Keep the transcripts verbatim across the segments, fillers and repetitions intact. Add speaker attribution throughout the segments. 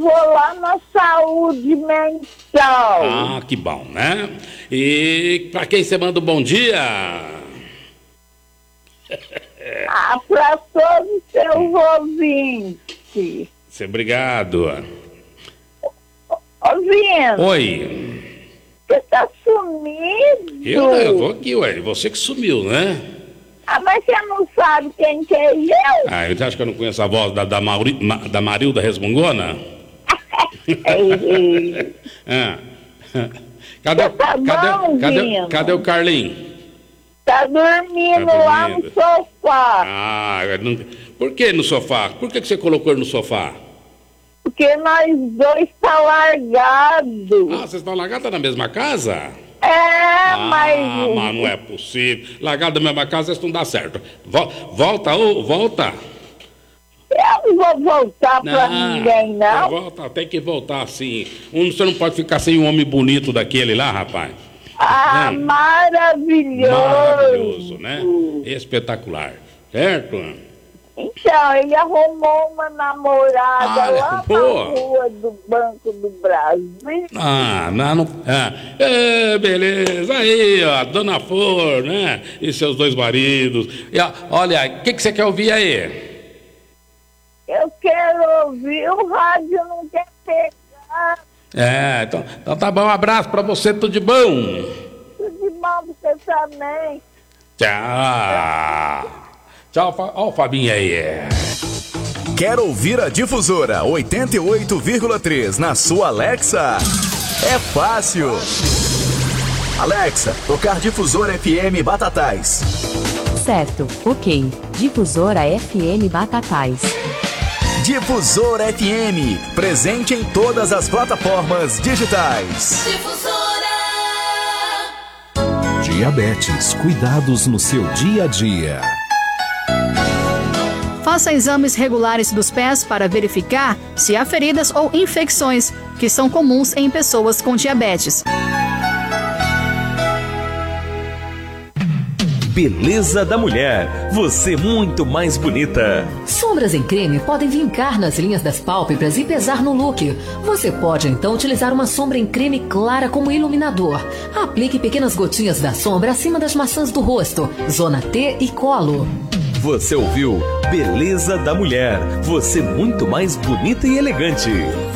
Speaker 1: vou lá na saúde mental.
Speaker 2: Ah, que bom, né? E pra quem você manda um bom dia?
Speaker 1: Ah, pra todos os seus ouvintes.
Speaker 2: Seu obrigado.
Speaker 1: Ouvindo?
Speaker 2: Oi.
Speaker 1: Você tá sumido?
Speaker 2: Eu, eu tô aqui, ué. Você que sumiu, né?
Speaker 1: Ah, mas você não sabe quem que é eu?
Speaker 2: Ah, você acha que eu não conheço a voz da, da, Mauri, Ma, da Marilda Resmungona? ah. Cadê,
Speaker 1: tá
Speaker 2: cadê, cadê, cadê o Carlinhos?
Speaker 1: Tá dormindo,
Speaker 2: tá dormindo
Speaker 1: lá no sofá.
Speaker 2: Ah, não... por que no sofá? Por que, que você colocou ele no sofá?
Speaker 1: Porque nós dois tá largados.
Speaker 2: Ah, vocês estão largados na mesma casa?
Speaker 1: É,
Speaker 2: ah,
Speaker 1: mas...
Speaker 2: mas não é possível. Largados na mesma casa, isso não dá certo. Vol volta, ô, volta.
Speaker 1: Eu não vou voltar pra
Speaker 2: não,
Speaker 1: ninguém, não.
Speaker 2: Volta, tem que voltar sim. Um, você não pode ficar sem um homem bonito daquele lá, rapaz.
Speaker 1: Ah, né? Maravilhoso.
Speaker 2: Maravilhoso, né? Espetacular, certo?
Speaker 1: Então, ele arrumou uma namorada ah, lá boa. Na rua do Banco do Brasil.
Speaker 2: Ah, não, não ah, é, beleza, aí, ó, Dona Flor, né? E seus dois maridos. E, ó, olha, o que, que você quer ouvir aí?
Speaker 1: Eu quero ouvir, o rádio não quer pegar.
Speaker 2: É, então, então tá bom, um abraço pra você, tudo de bom.
Speaker 1: Tudo de bom pra você também.
Speaker 2: Tchau. Tchau, ó o Fabinho aí.
Speaker 3: Quer ouvir a Difusora oitenta e oito vírgula três na sua Alexa? É fácil. Alexa, tocar Difusora F M Batatais.
Speaker 4: Certo, ok. Difusora F M Batatais.
Speaker 3: Difusora F M, presente em todas as plataformas digitais.
Speaker 5: Difusora.
Speaker 6: Diabetes, cuidados no seu dia a dia.
Speaker 7: Faça exames regulares dos pés para verificar se há feridas ou infecções, que são comuns em pessoas com diabetes.
Speaker 8: Beleza da mulher, você muito mais bonita.
Speaker 9: Sombras em creme podem vincar nas linhas das pálpebras e pesar no look. Você pode então utilizar uma sombra em creme clara como iluminador. Aplique pequenas gotinhas da sombra acima das maçãs do rosto, zona T e colo.
Speaker 8: Você ouviu Beleza da Mulher, você muito mais bonita e elegante.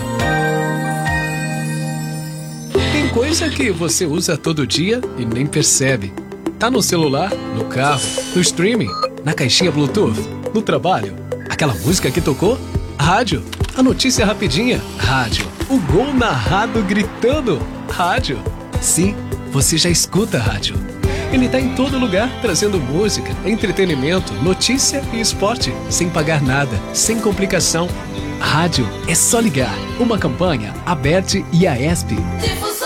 Speaker 10: Tem coisa que você usa todo dia e nem percebe. Tá no celular, no carro, no streaming, na caixinha Bluetooth, no trabalho. Aquela música que tocou? Rádio. A notícia rapidinha? Rádio. O gol narrado gritando? Rádio. Sim, você já escuta rádio. Ele tá em todo lugar, trazendo música, entretenimento, notícia e esporte, sem pagar nada, sem complicação. Rádio é só ligar. Uma campanha, Aberte e A E S P.